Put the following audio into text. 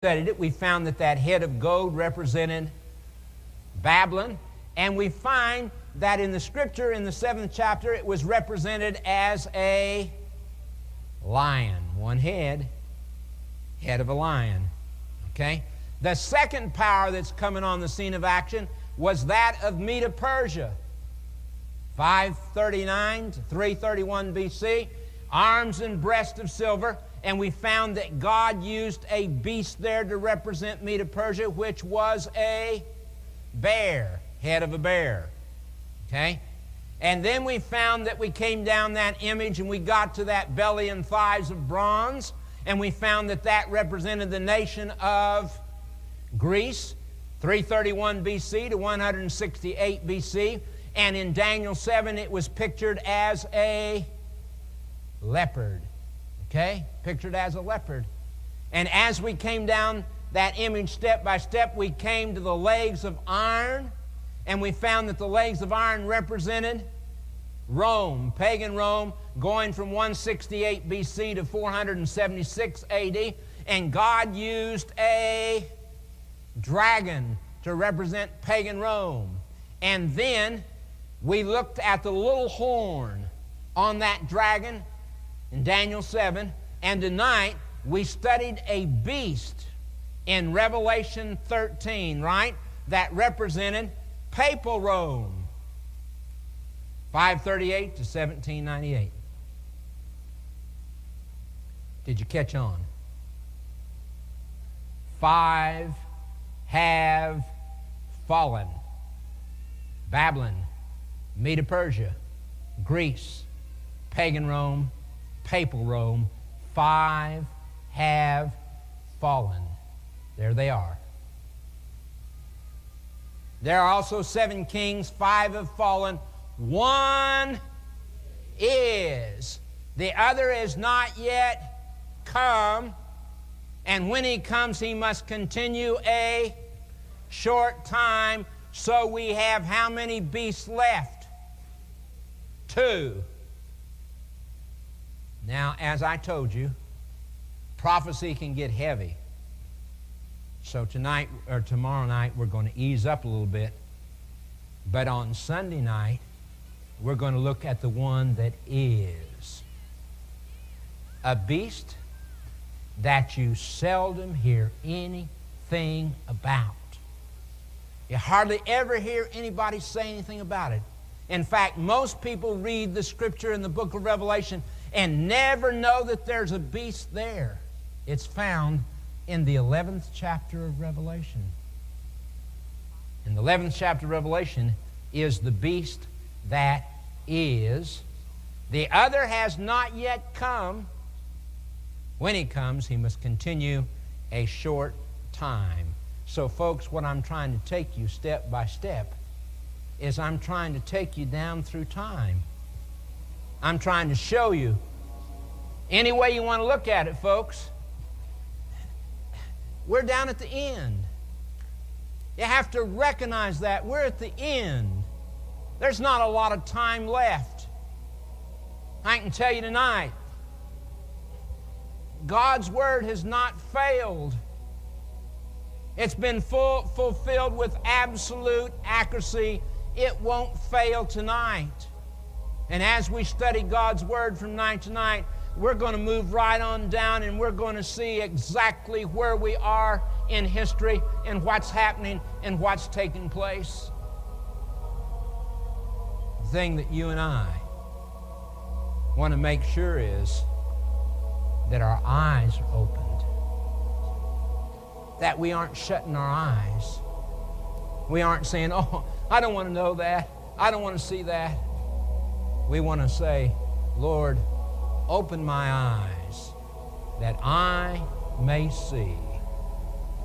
studied it, we found that that head of gold represented Babylon, and we find that in the Scripture, in the 7th chapter, it was represented as a lion. One head of a lion. Okay? The second power that's coming on the scene of action was that of Medo-Persia. 539 to 331 BC, arms and breast of silver, and we found that God used a beast there to represent Medo-Persia, which was a bear, head of a bear. Okay? And then we found that we came down that image and we got to that belly and thighs of bronze, and we found that that represented the nation of Greece, 331 BC to 168 BC. And in Daniel 7, it was pictured as a leopard. Okay? Pictured as a leopard. And as we came down that image step by step, we came to the legs of iron, and we found that the legs of iron represented Rome, pagan Rome, going from 168 BC to 476 AD. And God used a dragon to represent pagan Rome. And then we looked at the little horn on that dragon in Daniel 7, and tonight we studied a beast in Revelation 13, right? That represented papal Rome, 538 to 1798. Did you catch on? 5 have fallen. Babylon, Medo-Persia, Greece, pagan Rome, papal Rome. 5 have fallen. There they are. There are also 7 kings. 5 have fallen. 1 is. The other is not yet come. And when he comes, he must continue a short time. So we have how many beasts left? 2. Now, as I told you, prophecy can get heavy. So tonight or tomorrow night, we're going to ease up a little bit. But on Sunday night, we're going to look at the one that is. A beast that you seldom hear anything about. You hardly ever hear anybody say anything about it. In fact, most people read the Scripture in the book of Revelation and never know that there's a beast there. It's found in the 11th chapter of Revelation. In the 11th chapter of Revelation is the beast that is. The other has not yet come. When he comes, he must continue a short time. So, folks, what I'm trying to take you step by step is I'm trying to take you down through time. I'm trying to show you any way you want to look at it, folks. We're down at the end. You have to recognize that. We're at the end. There's not a lot of time left. I can tell you tonight, God's Word has not failed. It's been fulfilled with absolute accuracy. It won't fail tonight. And as we study God's Word from night to night, we're going to move right on down and we're going to see exactly where we are in history and what's happening and what's taking place. The thing that you and I want to make sure is that our eyes are opened. That we aren't shutting our eyes. We aren't saying, oh, I don't want to know that. I don't want to see that. We want to say, Lord, open my eyes that I may see